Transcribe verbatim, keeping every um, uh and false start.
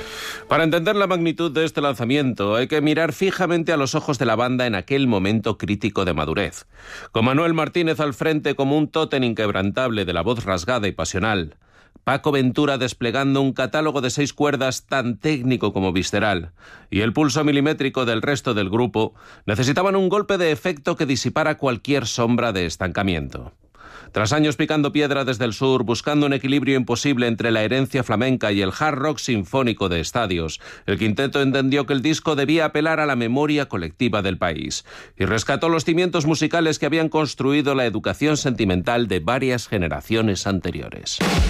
Para entender la magnitud de este lanzamiento hay que mirar fijamente a los ojos de la banda en aquel momento crítico de madurez. Con Manuel Martínez al frente como un tótem inquebrantable de la voz rasgada y pasional, Paco Ventura desplegando un catálogo de seis cuerdas tan técnico como visceral, y el pulso milimétrico del resto del grupo, necesitaban un golpe de efecto que disipara cualquier sombra de estancamiento. Tras años picando piedra desde el sur, buscando un equilibrio imposible entre la herencia flamenca y el hard rock sinfónico de estadios, el quinteto entendió que el disco debía apelar a la memoria colectiva del país y rescató los cimientos musicales que habían construido la educación sentimental de varias generaciones anteriores.